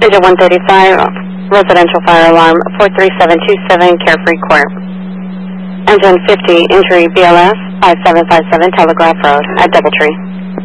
Region 135, residential fire alarm 43727, Carefree Court. Engine 50, injury BLS 5757, Telegraph Road at Doubletree.